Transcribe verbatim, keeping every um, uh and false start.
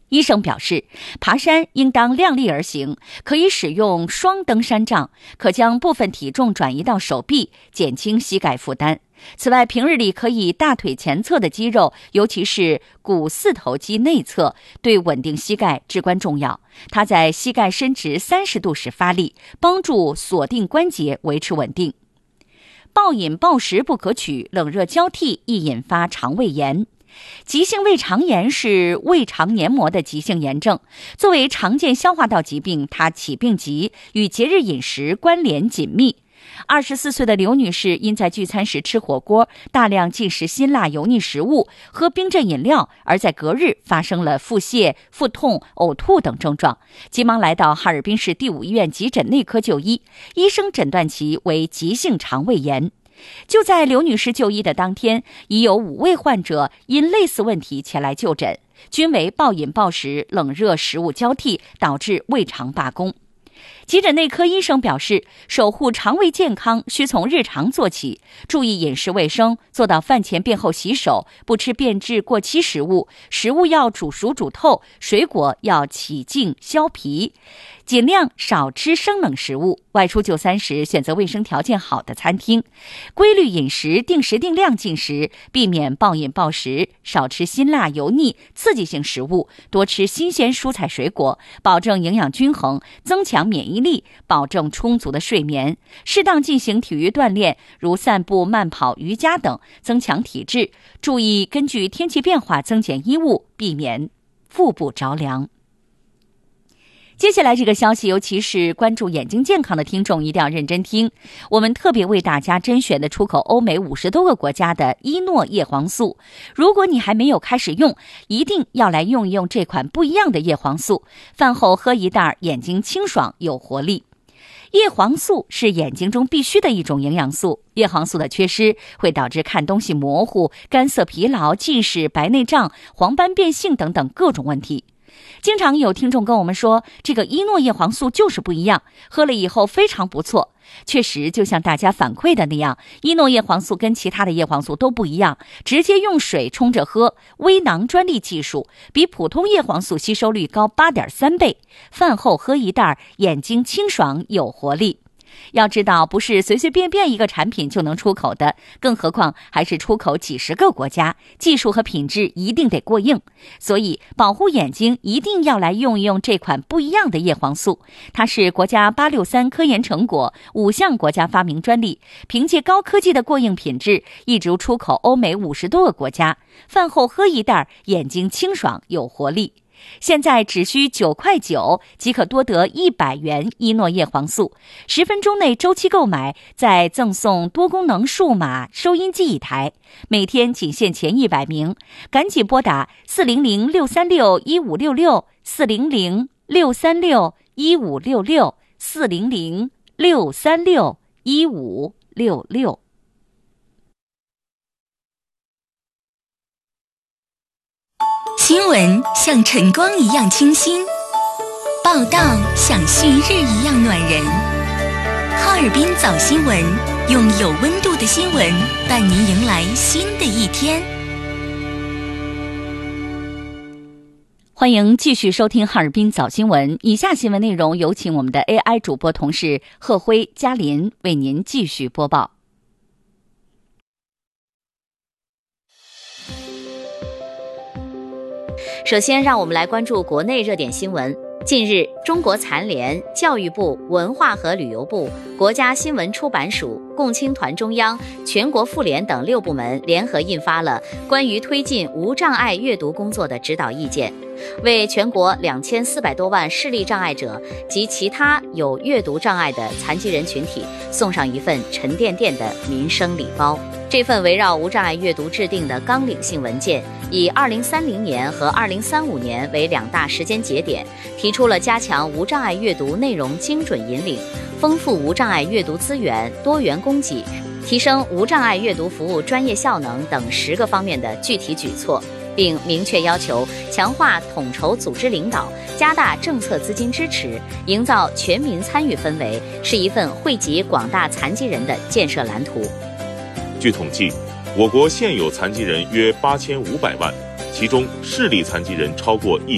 医生表示，爬山应当量力而行，可以使用双登山杖，可将部分体重转移到手臂，减轻膝盖负担。此外，平日里可以大腿前侧的肌肉，尤其是股四头肌内侧，对稳定膝盖至关重要。它在膝盖伸直三十度时发力，帮助锁定关节，维持稳定。暴饮暴食不可取，冷热交替易引发肠胃炎。急性胃肠炎是胃肠黏膜的急性炎症，作为常见消化道疾病，它起病急，与节日饮食关联紧密。二十四岁的刘女士因在聚餐时吃火锅，大量进食辛辣油腻食物，喝冰镇饮料，而在隔日发生了腹泻、腹痛、呕吐等症状，急忙来到哈尔滨市第五医院急诊内科就医，医生诊断其为急性肠胃炎。就在刘女士就医的当天，已有五位患者因类似问题前来就诊，均为暴饮暴食、冷热食物交替导致胃肠罢工。急诊内科医生表示，守护肠胃健康需从日常做起，注意饮食卫生，做到饭前便后洗手，不吃变质过期食物，食物要煮熟煮透，水果要起净削皮，尽量少吃生冷食物，外出就餐时选择卫生条件好的餐厅，规律饮食，定时定量进食，避免暴饮暴食，少吃辛辣油腻刺激性食物，多吃新鲜蔬菜水果，保证营养均衡，增强免疫力，保证充足的睡眠，适当进行体育锻炼，如散步、慢跑、瑜伽等，增强体质，注意根据天气变化增减衣物，避免腹部着凉。接下来这个消息，尤其是关注眼睛健康的听众一定要认真听。我们特别为大家甄选的出口欧美五十多个国家的伊诺叶黄素，如果你还没有开始用，一定要来用一用这款不一样的叶黄素。饭后喝一袋，眼睛清爽有活力。叶黄素是眼睛中必须的一种营养素，叶黄素的缺失会导致看东西模糊、干涩疲劳、近视、白内障、黄斑变性等等各种问题。经常有听众跟我们说，这个伊诺叶黄素就是不一样，喝了以后非常不错。确实，就像大家反馈的那样，伊诺叶黄素跟其他的叶黄素都不一样，直接用水冲着喝，微囊专利技术，比普通叶黄素吸收率高 八点三倍。饭后喝一袋，眼睛清爽有活力。要知道，不是随随便便一个产品就能出口的，更何况还是出口几十个国家，技术和品质一定得过硬。所以保护眼睛一定要来用一用这款不一样的叶黄素，它是国家八六三科研成果，五项国家发明专利，凭借高科技的过硬品质，一直出口欧美五十多个国家。饭后喝一袋，眼睛清爽有活力。现在只需九块九即可多得一百元伊诺叶黄素，十分钟内周期购买，再赠送多功能数码收音机一台，每天仅限前一百名，赶紧拨打四零零六三六一五六六四零零六三六一五六六四零零六三六一五六六。 新闻像晨光一样清新，报道像旭日一样暖人。哈尔滨早新闻，用有温度的新闻伴您迎来新的一天。 欢迎继续收听哈尔滨早新闻，以下新闻内容有请我们的 A I 主播同事贺辉、嘉林为您继续播报。 首先让我们来关注国内热点新闻。近日，中国残联、教育部、文化和旅游部、国家新闻出版署、共青团中央、全国妇联等六部门联合印发了关于推进无障碍阅读工作的指导意见，为全国两千四百多万视力障碍者及其他有阅读障碍的残疾人群体送上一份沉甸甸的民生礼包。这份围绕无障碍阅读制定的纲领性文件，以二零三零年和二零三五年为两大时间节点，提出了加强无障碍阅读内容精准引领、丰富无障碍阅读资源多元供给、提升无障碍阅读服务专业效能等十个方面的具体举措，并明确要求强化统筹组织领导，加大政策资金支持，营造全民参与氛围，是一份惠及广大残疾人的建设蓝图。 据统计，我国现有残疾人约八千五百万，其中视力残疾人超过一